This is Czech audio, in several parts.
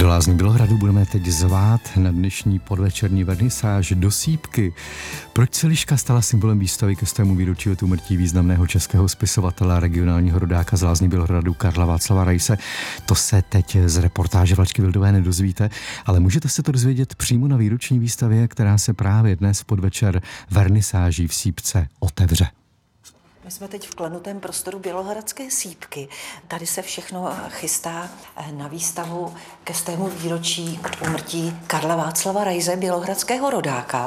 Do Lázní Bělohradu budeme teď zvát na dnešní podvečerní vernisáž do Sýpky. Proč se liška stala symbolem výstavy ke 100. výročí od úmrtí významného českého spisovatele a regionálního rodáka z Lázní Bělohradu Karla Václava Raise? To se teď z reportáže Vlačky Vildové nedozvíte, ale můžete se to dozvědět přímo na výroční výstavě, která se právě dnes v podvečer vernisáží v Sýpce otevře. My jsme teď v klenutém prostoru Bělohradské Sýpky. Tady se všechno chystá na výstavu ke 100. výročí od úmrtí Karla Václava Raise, bělohradského rodáka.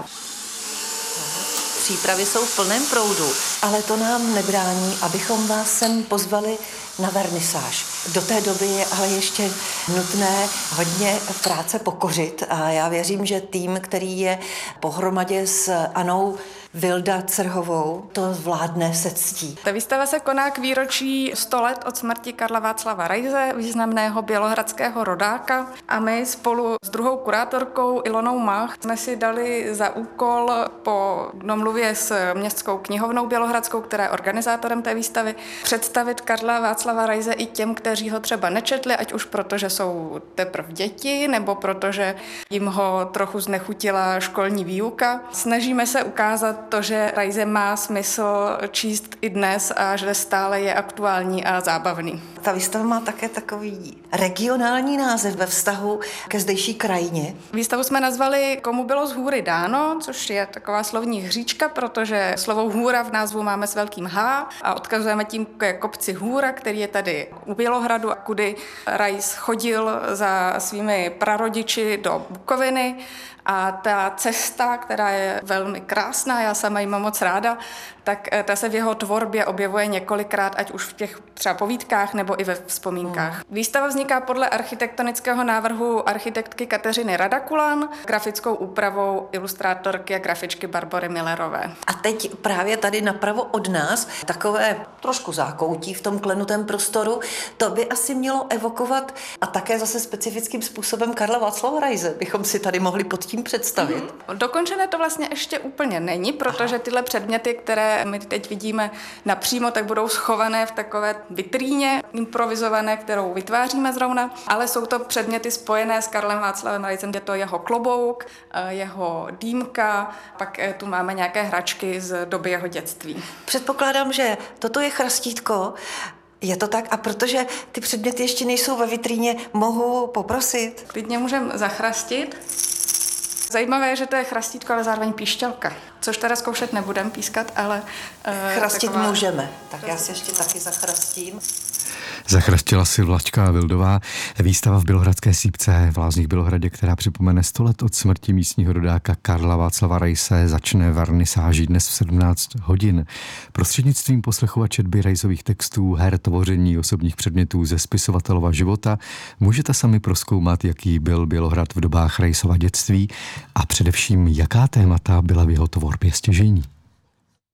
Přípravy jsou v plném proudu, ale to nám nebrání, abychom vás sem pozvali na vernisáž. Do té doby je ale ještě nutné hodně práce pokořit a já věřím, že tým, který je pohromadě s Anou Vilda-Cerhovou, to zvládne se ctí. Ta výstava se koná k výročí 100 let od smrti Karla Václava Raise, významného bělohradského rodáka, a my spolu s druhou kurátorkou Ilonou Mach jsme si dali za úkol po domluvě s Městskou knihovnou bělohradskou, která je organizátorem té výstavy, představit Karla Václava Raise i těm, kteří ho třeba nečetli, ať už proto, že jsou teprve děti, nebo protože jim ho trochu znechutila školní výuka. Snažíme se ukázat to, že Raise má smysl číst i dnes a že stále je aktuální a zábavný. Ta výstava má také takový regionální název ve vztahu ke zdejší krajině. Výstavu jsme nazvali Komu bylo z hůry dáno, což je taková slovní hříčka, protože slovo hůra v názvu máme s velkým H a odkazujeme tím ke kopci Hůra, který je tady u Bělohradu, kudy Raise chodil za svými prarodiči do Bukoviny. A ta cesta, která je velmi krásná, já sama ji mám moc ráda, tak ta se v jeho tvorbě objevuje několikrát, ať už v těch třeba povídkách nebo i ve vzpomínkách. Výstava vzniká podle architektonického návrhu architektky Kateřiny Radakulan, grafickou úpravou ilustrátorky a grafičky Barbory Millerové. A teď právě tady napravo od nás, takové trošku zákoutí v tom klenutém prostoru, to by asi mělo evokovat a také zase specifickým způsobem Karla Václava Raise bychom si tady mohli pod tím představit. Dokončené to vlastně ještě úplně není, protože tyhle předměty, které my teď vidíme napřímo, tak budou schované v takové vitríně improvizované, kterou vytváříme zrovna, ale jsou to předměty spojené s Karlem Václavem Raisem. Je to jeho klobouk, jeho dýmka, pak tu máme nějaké hračky z doby jeho dětství. Předpokládám, že toto je chrastítko. Je to tak? A protože ty předměty ještě nejsou ve vitríně, mohu poprosit? Klidně můžeme zachrastit. Zajímavé je, že to je chrastítko, ale zároveň píšťalka, což teda zkoušet nebudem pískat, ale... Chrastit můžeme, tak já si ještě taky zachrastím. Zachrastila si Vlačka Vildová. Výstava v Bělohradské Sýpce v Lázních Bělohradě, která připomene 100 let od smrti místního rodáka Karla Václava Raise, začne vernisáží dnes v 17 hodin. Prostřednictvím poslechu a četby Raisových textů, her, tvoření osobních předmětů ze spisovatelova života můžete sami prozkoumat, jaký byl Bělohrad v dobách Raisova dětství a především jaká témata byla v jeho tvorbě stěžejní.